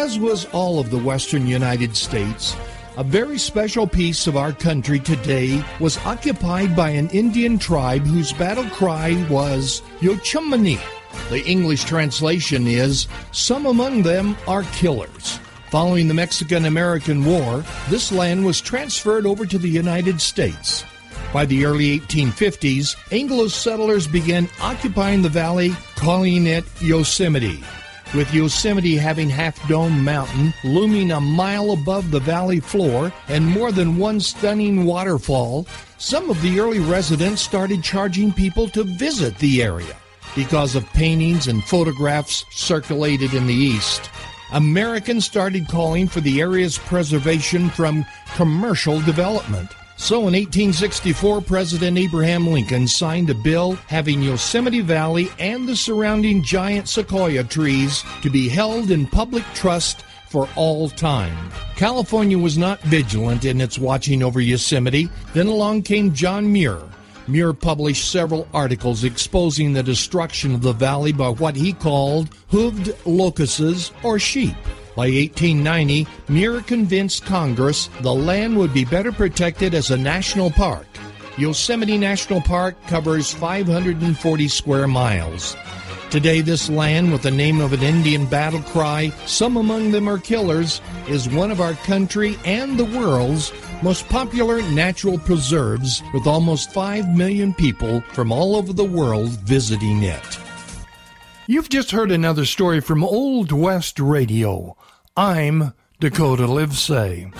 As was all of the western United States, a very special piece of our country today was occupied by an Indian tribe whose battle cry was Yochumani. The English translation is, "Some among them are killers." Following the Mexican-American War, this land was transferred over to the United States. By the early 1850s, Anglo settlers began occupying the valley, calling it Yosemite. With Yosemite having Half Dome Mountain looming a mile above the valley floor and more than one stunning waterfall, some of the early residents started charging people to visit the area. Because of paintings and photographs circulated in the East, Americans started calling for the area's preservation from commercial development. So in 1864, President Abraham Lincoln signed a bill having Yosemite Valley and the surrounding giant sequoia trees to be held in public trust for all time. California was not vigilant in its watching over Yosemite. Then along came John Muir. Muir published several articles exposing the destruction of the valley by what he called hooved locusts or sheep. By 1890, Muir convinced Congress the land would be better protected as a national park. Yosemite National Park covers 540 square miles. Today, this land, with the name of an Indian battle cry, "Some among them are killers," is one of our country and the world's most popular natural preserves, with almost 5 million people from all over the world visiting it. You've just heard another story from Old West Radio. I'm Dakota Livesay.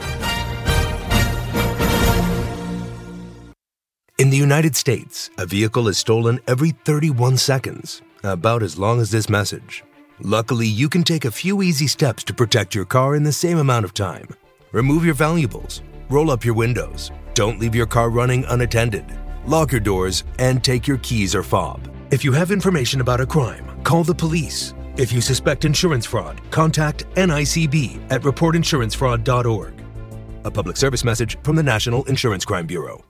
In the United States, a vehicle is stolen every 31 seconds, about as long as this message. Luckily, you can take a few easy steps to protect your car in the same amount of time. Remove your valuables, roll up your windows, don't leave your car running unattended, lock your doors, and take your keys or fob. If you have information about a crime, call the police. If you suspect insurance fraud, contact NICB at reportinsurancefraud.org. A public service message from the National Insurance Crime Bureau.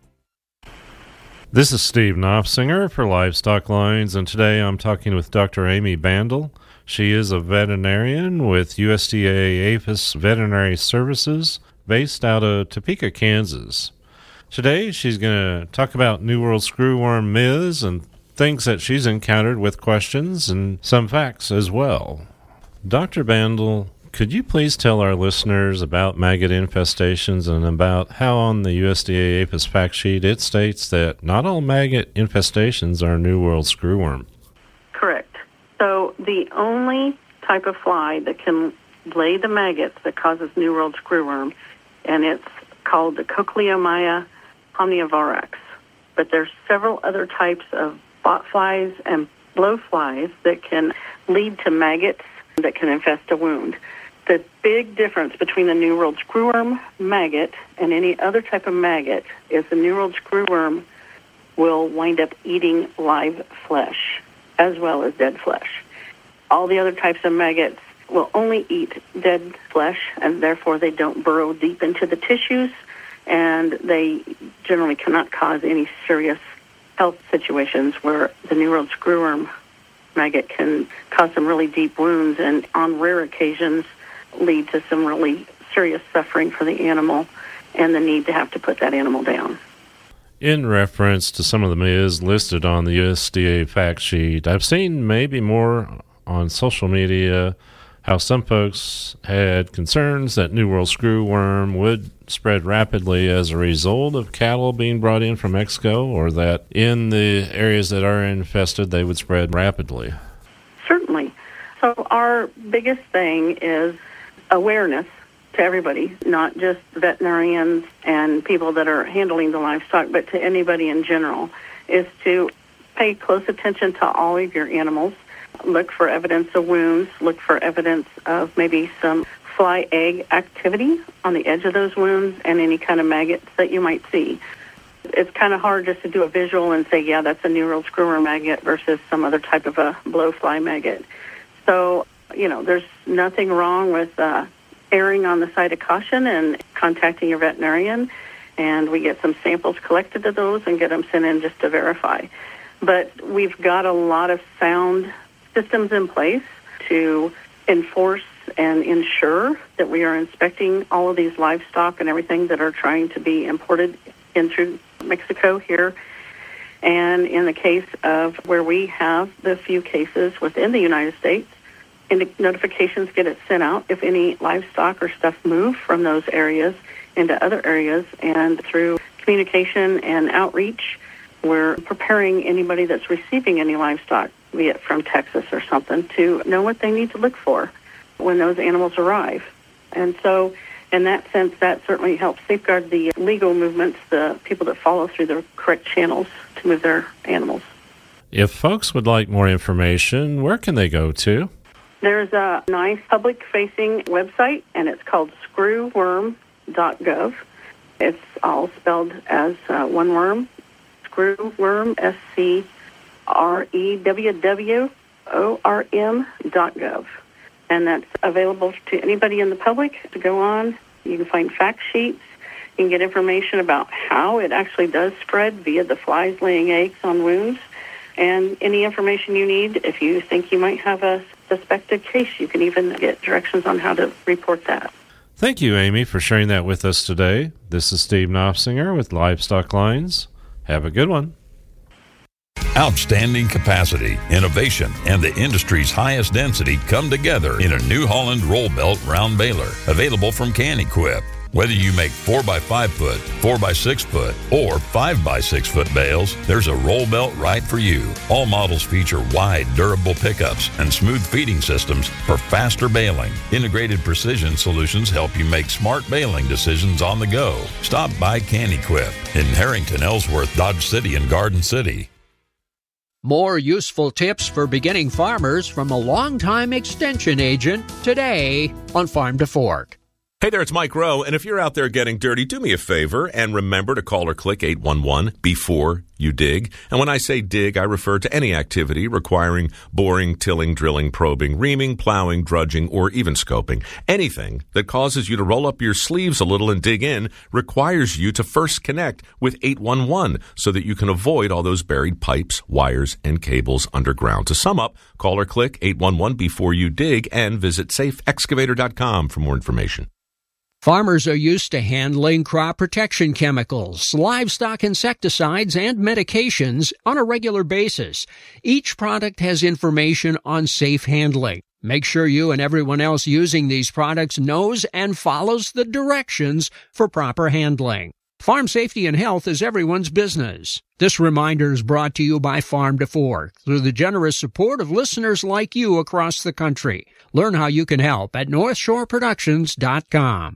This is Steve Knopfsinger for Livestock Lines, and today I'm talking with Dr. Amy Bandel. She is a veterinarian with USDA APHIS Veterinary Services based out of Topeka, Kansas. Today she's going to talk about New World screwworm myths and things that she's encountered with questions and some facts as well. Dr. Bandel, could you please tell our listeners about maggot infestations and about how on the USDA APHIS fact sheet it states that not all maggot infestations are New World screwworm? Correct. So the only type of fly that can lay the maggots that causes New World screwworm, and it's called the Cochleomya omnivorox. But there's several other types of bot flies and blowflies that can lead to maggots that can infest a wound. The big difference between the New World screwworm maggot and any other type of maggot is the New World screwworm will wind up eating live flesh as well as dead flesh. All the other types of maggots will only eat dead flesh, and therefore they don't burrow deep into the tissues, and they generally cannot cause any serious health situations, where the New World screwworm maggot can cause some really deep wounds and on rare occasions lead to some really serious suffering for the animal and the need to have to put that animal down. In reference to some of the myths listed on the USDA fact sheet, I've seen maybe more on social media how some folks had concerns that New World screwworm would spread rapidly as a result of cattle being brought in from Mexico, or that in the areas that are infested, they would spread rapidly. Certainly. So our biggest thing is awareness to everybody, not just veterinarians and people that are handling the livestock, but to anybody in general, is to pay close attention to all of your animals. Look for evidence of wounds. Look for evidence of maybe some fly egg activity on the edge of those wounds and any kind of maggots that you might see. It's kind of hard just to do a visual and say, yeah, that's a New World screwworm maggot versus some other type of a blowfly maggot. So, there's nothing wrong with erring on the side of caution and contacting your veterinarian, and we get some samples collected of those and get them sent in just to verify. But we've got a lot of sound systems in place to enforce and ensure that we are inspecting all of these livestock and everything that are trying to be imported into Mexico here. And in the case of where we have the few cases within the United States, notifications get it sent out if any livestock or stuff move from those areas into other areas, and through communication and outreach, we're preparing anybody that's receiving any livestock, be it from Texas or something, to know what they need to look for when those animals arrive. And so, in that sense, that certainly helps safeguard the legal movements, the people that follow through the correct channels to move their animals. If folks would like more information, where can they go to? There's a nice public-facing website, and it's called screwworm.gov. It's all spelled as one worm, screwworm, screwworm.gov. And that's available to anybody in the public to go on. You can find fact sheets. You can get information about how it actually does spread via the flies laying eggs on wounds. And any information you need, if you think you might have a suspected case, you can even get directions on how to report that. Thank you, Amy, for sharing that with us today. This is Steve Knopfsinger with Livestock Lines. Have a good one. Outstanding capacity, innovation, and the industry's highest density come together in a New Holland roll belt round baler, available from Can-Equip. Whether you make 4x5 foot, 4x6 foot, or 5x6 foot bales, there's a roll belt right for you. All models feature wide, durable pickups and smooth feeding systems for faster baling. Integrated precision solutions help you make smart baling decisions on the go. Stop by Can-Equip in Harrington, Ellsworth, Dodge City, and Garden City. More useful tips for beginning farmers from a longtime extension agent today on Farm to Fork. Hey there, it's Mike Rowe, and if you're out there getting dirty, do me a favor and remember to call or click 811 before you dig. And when I say dig, I refer to any activity requiring boring, tilling, drilling, probing, reaming, plowing, drudging, or even scoping. Anything that causes you to roll up your sleeves a little and dig in requires you to first connect with 811 so that you can avoid all those buried pipes, wires, and cables underground. To sum up, call or click 811 before you dig and visit safeexcavator.com for more information. Farmers are used to handling crop protection chemicals, livestock insecticides, and medications on a regular basis. Each product has information on safe handling. Make sure you and everyone else using these products knows and follows the directions for proper handling. Farm safety and health is everyone's business. This reminder is brought to you by Farm to Fork through the generous support of listeners like you across the country. Learn how you can help at NorthshoreProductions.com.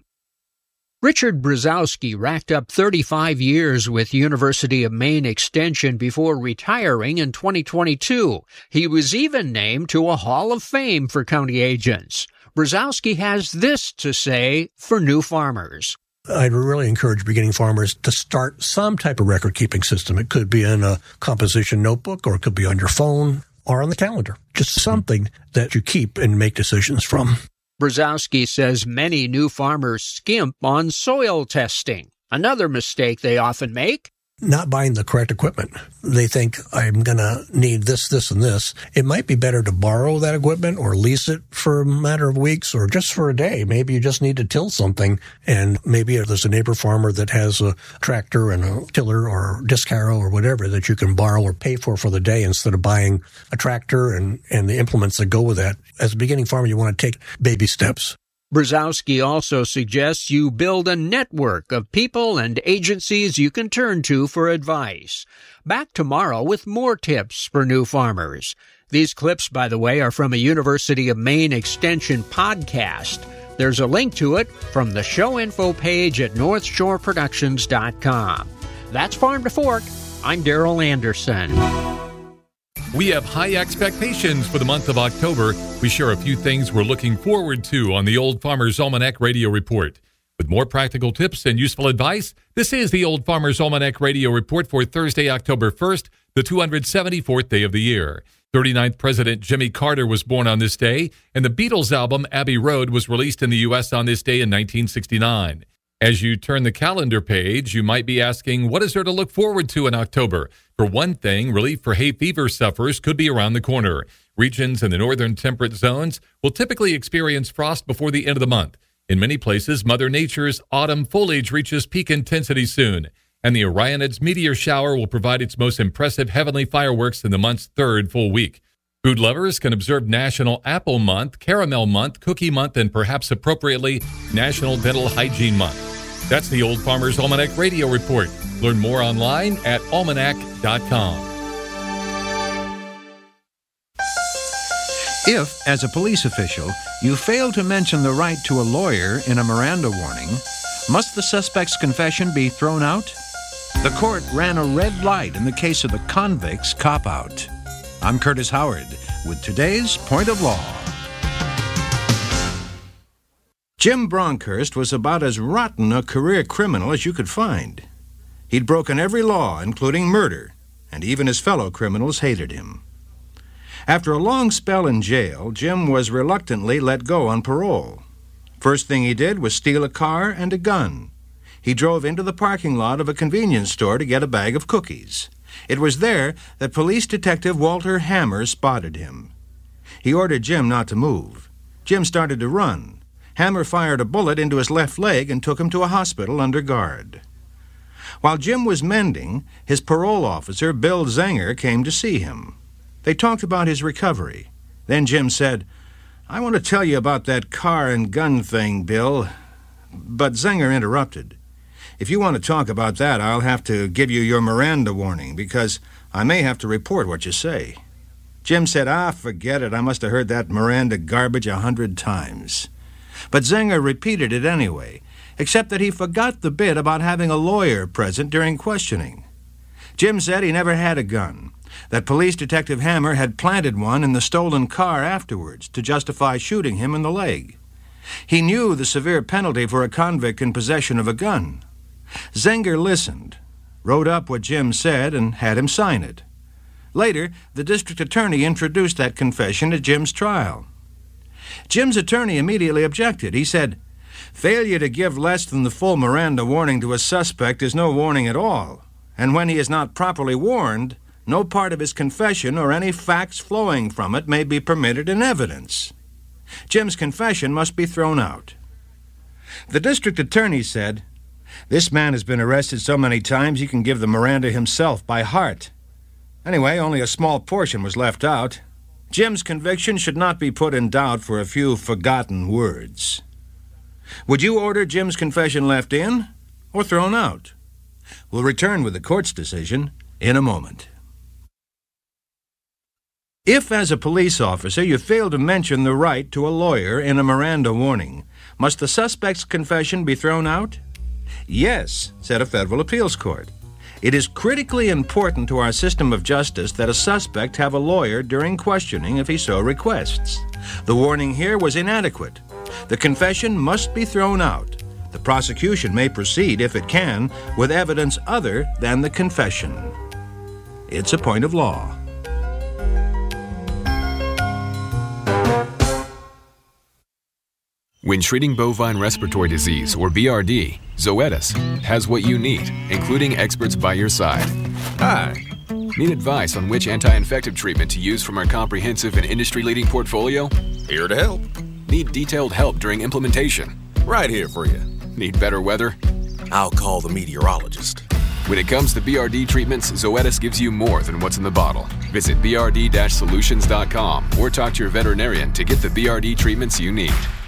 Richard Brzezowski racked up 35 years with University of Maine Extension before retiring in 2022. He was even named to a Hall of Fame for county agents. Brzezowski has this to say for new farmers. I'd really encourage beginning farmers to start some type of record-keeping system. It could be in a composition notebook, or it could be on your phone or on the calendar. Just something that you keep and make decisions from. Brzezowski says many new farmers skimp on soil testing. Another mistake they often make: not buying the correct equipment. They think, I'm going to need this, this, and this. It might be better to borrow that equipment or lease it for a matter of weeks or just for a day. Maybe you just need to till something, and maybe there's a neighbor farmer that has a tractor and a tiller or disc harrow or whatever that you can borrow or pay for the day instead of buying a tractor and the implements that go with that. As a beginning farmer, you want to take baby steps. Brzezowski also suggests you build a network of people and agencies you can turn to for advice. Back tomorrow with more tips for new farmers. These clips, by the way, are from a University of Maine Extension podcast. There's a link to it from the show info page at NorthshoreProductions.com. That's Farm to Fork. I'm Darrell Anderson. We have high expectations for the month of October. We share a few things we're looking forward to on the Old Farmer's Almanac Radio Report. With more practical tips and useful advice, this is the Old Farmer's Almanac Radio Report for Thursday, October 1st, the 274th day of the year. 39th President Jimmy Carter was born on this day, and the Beatles album Abbey Road was released in the U.S. on this day in 1969. As you turn the calendar page, you might be asking, what is there to look forward to in October? For one thing, relief for hay fever sufferers could be around the corner. Regions in the northern temperate zones will typically experience frost before the end of the month. In many places, Mother Nature's autumn foliage reaches peak intensity soon, and the Orionids meteor shower will provide its most impressive heavenly fireworks in the month's third full week. Food lovers can observe National Apple Month, Caramel Month, Cookie Month, and perhaps appropriately, National Dental Hygiene Month. That's the Old Farmer's Almanac Radio Report. Learn more online at almanac.com. If, as a police official, you fail to mention the right to a lawyer in a Miranda warning, must the suspect's confession be thrown out? The court ran a red light in the case of the convict's cop-out. I'm Curtis Howard with today's Point of Law. Jim Bronkhurst was about as rotten a career criminal as you could find. He'd broken every law, including murder, and even his fellow criminals hated him. After a long spell in jail, Jim was reluctantly let go on parole. First thing he did was steal a car and a gun. He drove into the parking lot of a convenience store to get a bag of cookies. It was there that police detective Walter Hammer spotted him. He ordered Jim not to move. Jim started to run. Hammer fired a bullet into his left leg and took him to a hospital under guard. While Jim was mending, his parole officer, Bill Zenger, came to see him. They talked about his recovery. Then Jim said, "I want to tell you about that car and gun thing, Bill." But Zenger interrupted. "If you want to talk about that, I'll have to give you your Miranda warning, because I may have to report what you say." Jim said, "Forget it. I must have heard that Miranda garbage 100 times. But Zenger repeated it anyway, except that he forgot the bit about having a lawyer present during questioning. Jim said he never had a gun, that police detective Hammer had planted one in the stolen car afterwards to justify shooting him in the leg. He knew the severe penalty for a convict in possession of a gun. Zenger listened, wrote up what Jim said, and had him sign it. Later, the district attorney introduced that confession at Jim's trial. Jim's attorney immediately objected. He said, "Failure to give less than the full Miranda warning to a suspect is no warning at all, and when he is not properly warned, no part of his confession or any facts flowing from it may be permitted in evidence. Jim's confession must be thrown out." The district attorney said, "This man has been arrested so many times he can give the Miranda himself by heart. Anyway, only a small portion was left out. Jim's conviction should not be put in doubt for a few forgotten words." Would you order Jim's confession left in or thrown out? We'll return with the court's decision in a moment. If, as a police officer, you fail to mention the right to a lawyer in a Miranda warning, must the suspect's confession be thrown out? Yes, said a federal appeals court. It is critically important to our system of justice that a suspect have a lawyer during questioning if he so requests. The warning here was inadequate. The confession must be thrown out. The prosecution may proceed, if it can, with evidence other than the confession. It's a point of law. When treating bovine respiratory disease, or BRD, Zoetis has what you need, including experts by your side. Hi. Need advice on which anti-infective treatment to use from our comprehensive and industry-leading portfolio? Here to help. Need detailed help during implementation? Right here for you. Need better weather? I'll call the meteorologist. When it comes to BRD treatments, Zoetis gives you more than what's in the bottle. Visit brd-solutions.com or talk to your veterinarian to get the BRD treatments you need.